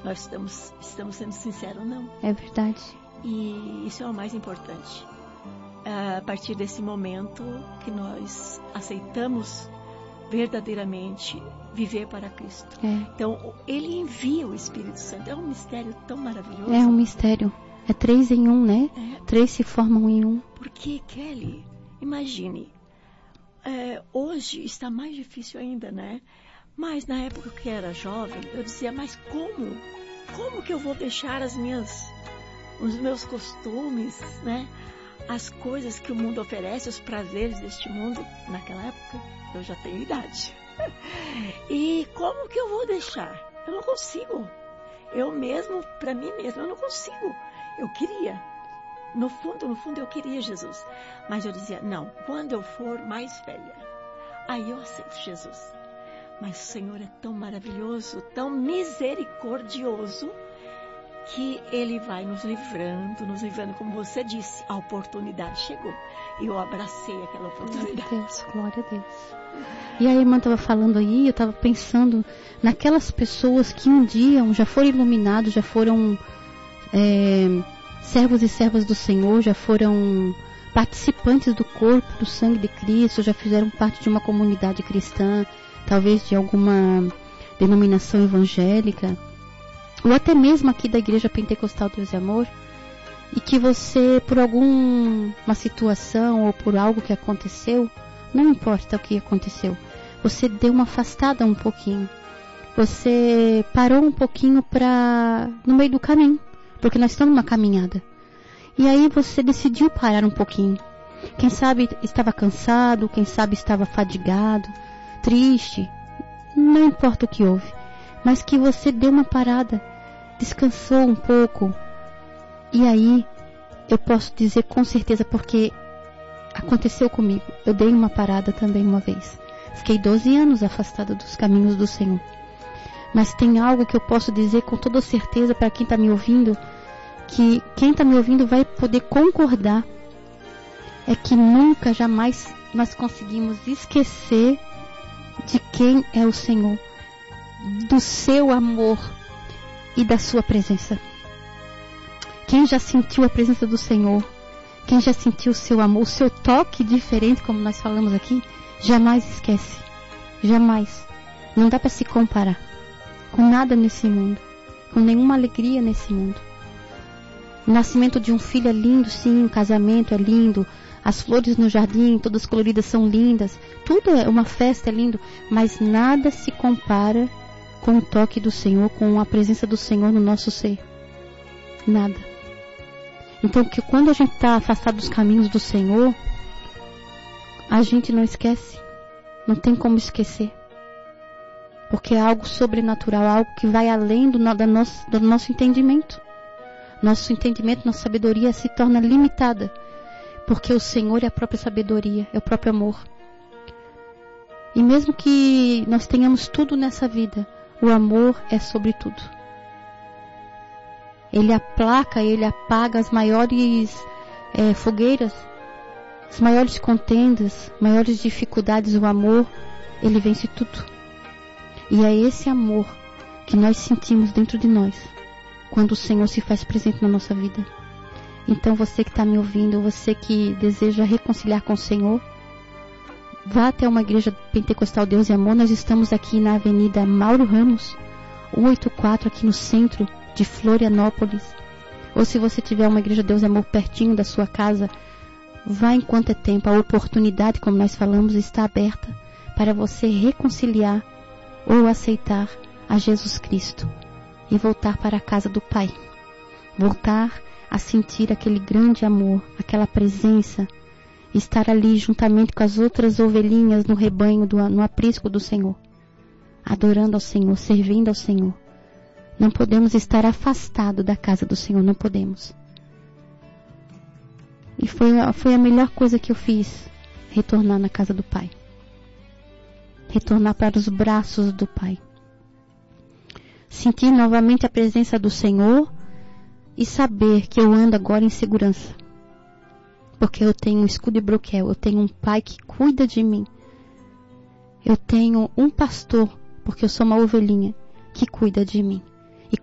nós estamos sendo sinceros, não. É verdade. E isso é o mais importante. A partir desse momento que nós aceitamos verdadeiramente viver para Cristo. Então, Ele envia o Espírito Santo. É um mistério tão maravilhoso. É um mistério. É 3 em 1, né? 3 se formam em 1. Porque, Kelly, imagine, hoje está mais difícil ainda, né? Mas na época que eu era jovem, eu dizia, mas como que eu vou deixar os meus costumes, né? As coisas que o mundo oferece, os prazeres deste mundo. Naquela época, eu já tenho idade. E como que eu vou deixar? Eu não consigo. Eu mesmo, para mim mesmo, eu não consigo. Eu queria. No fundo, eu queria Jesus. Mas eu dizia, não, quando eu for mais velha, aí eu aceito Jesus. Mas o Senhor é tão maravilhoso, tão misericordioso, que Ele vai nos livrando, como você disse, a oportunidade chegou. E eu abracei aquela oportunidade. Glória a Deus. E a irmã estava falando aí, eu estava pensando naquelas pessoas que um dia já foram iluminados, já foram servos e servas do Senhor, já foram participantes do corpo, do sangue de Cristo, já fizeram parte de uma comunidade cristã, talvez de alguma denominação evangélica, ou até mesmo aqui da Igreja Pentecostal Deus e Amor, e que você, por alguma situação ou por algo que aconteceu, não importa o que aconteceu, você deu uma afastada um pouquinho, você parou um pouquinho no meio do caminho, porque nós estamos numa caminhada, e aí você decidiu parar um pouquinho. Quem sabe estava cansado, quem sabe estava fadigado, triste, não importa o que houve, mas que você deu uma parada, descansou um pouco. E aí eu posso dizer com certeza, porque aconteceu comigo, eu dei uma parada também uma vez, fiquei 12 anos afastada dos caminhos do Senhor, mas tem algo que eu posso dizer com toda certeza para quem está me ouvindo, que quem está me ouvindo vai poder concordar, é que nunca, jamais nós conseguimos esquecer de quem é o Senhor, do seu amor e da sua presença. Quem já sentiu a presença do Senhor, quem já sentiu o seu amor, o seu toque diferente, como nós falamos aqui, jamais esquece. Jamais. Não dá para se comparar com nada nesse mundo, com nenhuma alegria nesse mundo. O nascimento de um filho é lindo, sim, o casamento é lindo, as flores no jardim, todas coloridas são lindas, tudo é uma festa, é lindo, mas nada se compara com o toque do Senhor, com a presença do Senhor no nosso ser. Nada. Então, que quando a gente está afastado dos caminhos do Senhor, a gente não esquece, não tem como esquecer, porque é algo sobrenatural, algo que vai além do nosso entendimento. Nosso entendimento, nossa sabedoria se torna limitada, porque o Senhor é a própria sabedoria, é o próprio amor. E mesmo que nós tenhamos tudo nessa vida, o amor é sobre tudo. Ele aplaca, ele apaga as maiores fogueiras, as maiores contendas, maiores dificuldades. O amor, ele vence tudo. E é esse amor que nós sentimos dentro de nós, quando o Senhor se faz presente na nossa vida. Então você que está me ouvindo, você que deseja reconciliar com o Senhor, vá até uma igreja pentecostal Deus e Amor. Nós estamos aqui na Avenida Mauro Ramos, 184, aqui no centro de Florianópolis. Ou se você tiver uma igreja Deus e Amor pertinho da sua casa, vá enquanto é tempo. A oportunidade, como nós falamos, está aberta para você reconciliar ou aceitar a Jesus Cristo e voltar para a casa do Pai, voltar a sentir aquele grande amor, aquela presença, estar ali juntamente com as outras ovelhinhas no rebanho, no aprisco do Senhor, adorando ao Senhor, servindo ao Senhor. Não podemos estar afastados da casa do Senhor, não podemos. E foi a melhor coisa que eu fiz, retornar na casa do Pai, retornar para os braços do Pai, sentir novamente a presença do Senhor e saber que eu ando agora em segurança, porque eu tenho um escudo e broquel, eu tenho um Pai que cuida de mim, eu tenho um pastor, porque eu sou uma ovelhinha, que cuida de mim.